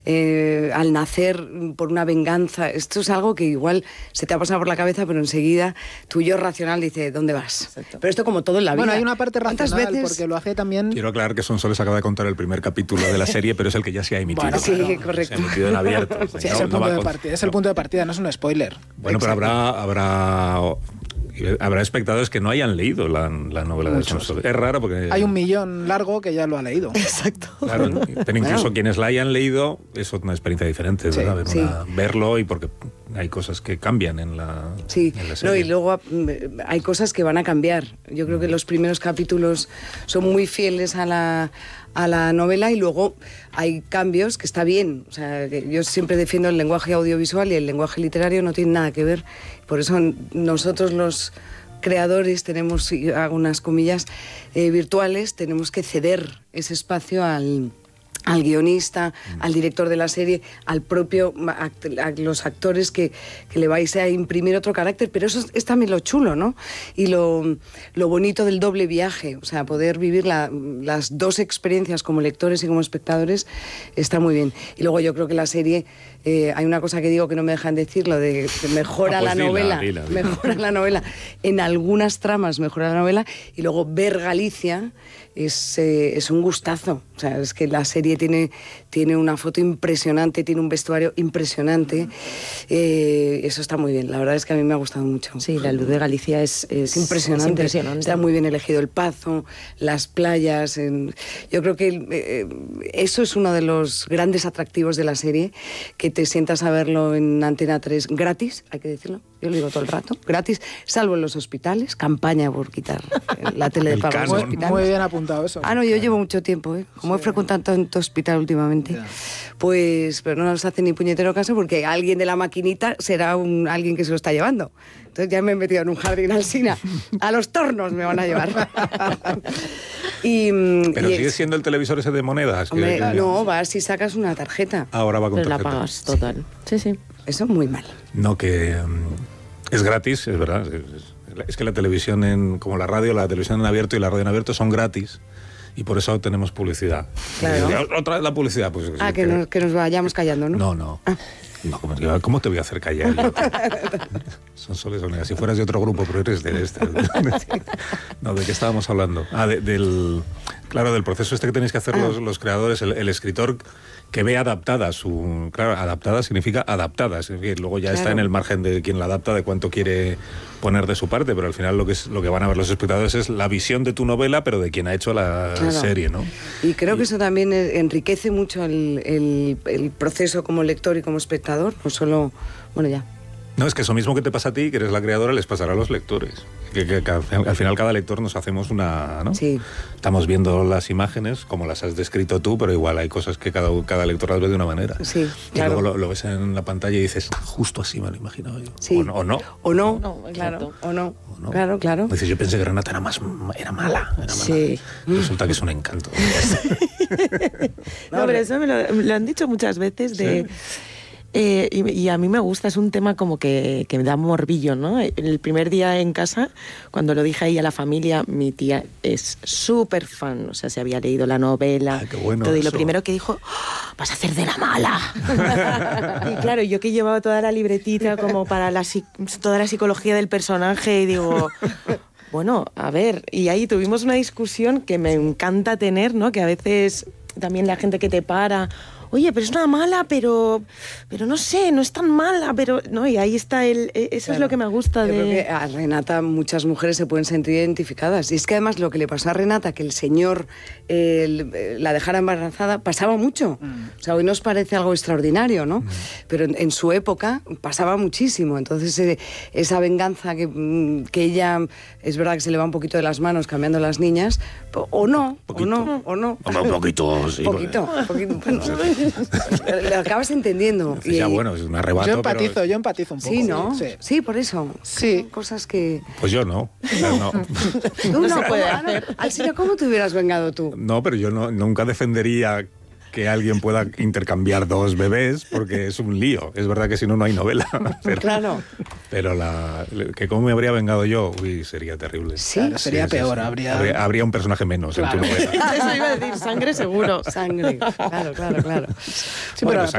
al nacer por una venganza. Esto es algo que igual se te ha pasado por la cabeza, pero enseguida tu yo racional dice, ¿dónde vas? Exacto. Pero esto como todo en la vida. Bueno, hay una parte racional, porque lo hace también... Quiero aclarar que Sonsoles acaba de contar el primer capítulo de la serie, pero es el que ya se ha emitido. Bueno, sí, claro, correcto. Se ha emitido en abierto. Sí, es el punto de partida, es el punto de partida, no es un spoiler. Bueno, Exacto. pero habrá espectadores que no hayan leído la novela de Sonsoles. Es raro porque... Hay 1 millón largo que ya lo ha leído. Exacto. Claro, pero incluso Bueno, quienes la hayan leído es una experiencia diferente, ¿verdad? Sí. Verlo, y porque hay cosas que cambian en la, sí, en la serie. y luego hay cosas que van a cambiar. Yo creo que los primeros capítulos son muy fieles a la novela, y luego hay cambios que está bien. O sea, yo siempre defiendo el lenguaje audiovisual, y el lenguaje literario no tiene nada que ver. Por eso nosotros los creadores tenemos, y hago unas comillas virtuales, tenemos que ceder ese espacio al guionista, al director de la serie, al propio, a los actores que le vais a imprimir otro carácter, pero eso es también lo chulo, ¿no? Y lo bonito del doble viaje, o sea, poder vivir las dos experiencias como lectores y como espectadores está muy bien. Y luego yo creo que la serie, hay una cosa que digo que no me dejan decir, lo de que mejora la novela, mejora la novela, en algunas tramas mejora la novela, y luego ver Galicia es un gustazo. O sea, es que la serie tiene una foto impresionante, tiene un vestuario impresionante. Eso está muy bien. La verdad es que a mí me ha gustado mucho. Sí, la luz de Galicia es impresionante. Está muy bien elegido el Pazo, las playas. Yo creo que eso es uno de los grandes atractivos de la serie, que te sientas a verlo en Antena 3 gratis, hay que decirlo. Yo lo digo todo el rato, gratis, salvo en los hospitales, campaña por quitar la tele de pago en los hospitales. Muy bien apuntado eso. Ah, no, yo llevo mucho tiempo, como he frecuentado tanto hospital últimamente, pues, pero no nos hace ni puñetero caso, porque alguien de la maquinita será alguien que se lo está llevando. Entonces ya me he metido en un jardín alsina. A los tornos me van a llevar. Pero sigue siendo el televisor ese de monedas. Hombre, no, vas si sacas una tarjeta. Ahora va con pero tarjeta. la pagas total. Sí, sí. Eso muy mal. No, que es gratis, es verdad. Es que la televisión, como la televisión en abierto y la radio en abierto son gratis. Y por eso tenemos publicidad. Claro. Otra vez la publicidad. Pues, que nos vayamos callando, ¿no? No. No, ¿cómo te voy a hacer callar? Sonsoles Onega, si fueras de otro grupo, pero eres de este. No, ¿de qué estábamos hablando? Del proceso este que tenéis que hacer los creadores, el escritor que ve adaptada Claro, adaptada significa adaptada, es decir, luego ya está en el margen de quien la adapta, de cuánto quiere poner de su parte, pero al final lo que van a ver los espectadores es la visión de tu novela, pero de quien ha hecho la serie, ¿no? Y creo que eso también enriquece mucho el proceso como lector y como espectador, no solo... Bueno, ya. No, es que eso mismo que te pasa a ti, que eres la creadora, les pasará a los lectores. Que al final cada lector nos hacemos una... ¿no? Sí. Estamos viendo las imágenes, como las has descrito tú, pero igual hay cosas que cada lector las ve de una manera. Sí, y luego lo ves en la pantalla y dices, justo así me lo he imaginado yo. Sí. O no. Claro. O no. Claro. Dices, yo pensé que Renata era mala. Sí. Resulta que es un encanto. No, pero eso me lo han dicho muchas veces de... ¿Sí? Y a mí me gusta, es un tema como que me da morbillo, ¿no? El primer día en casa, cuando lo dije ahí a la familia, mi tía es súper fan, o sea, se había leído la novela, qué bueno todo, y eso. lo primero que dijo, vas a hacer de la mala. Y claro, yo que llevaba toda la libretita como para toda la psicología del personaje, y digo... Bueno, a ver, y ahí tuvimos una discusión que me encanta tener, ¿no? Que a veces también la gente que te para... Oye, pero es una mala, pero no sé, no es tan mala, pero... No, y ahí está eso es lo que me gusta Yo de... creo que a Renata muchas mujeres se pueden sentir identificadas. Y es que además lo que le pasó a Renata, que el señor la dejara embarazada, pasaba mucho. O sea, hoy nos parece algo extraordinario, ¿no? Pero en su época pasaba muchísimo. Entonces, esa venganza que ella... Es verdad que se le va un poquito de las manos cambiando las niñas, o no. Un poquito, sí. Poquito. Bueno, lo acabas entendiendo. Ya, bueno, es un arrebato. Yo empatizo un poco. Sí, ¿no? Sí, por eso. Sí. Son cosas que... Pues yo no. Tú no se puede hacer. Alsina, ¿cómo te hubieras vengado tú? No, pero yo nunca defendería que alguien pueda intercambiar dos bebés, porque es un lío. Es verdad que si no, no hay novela. Pero, claro. Pero que cómo me habría vengado yo, sería terrible. Sí, claro, sería peor. Sí. Habría un personaje menos en tu novela. Eso iba a decir, sangre seguro. Sangre, claro. Sí, bueno, pero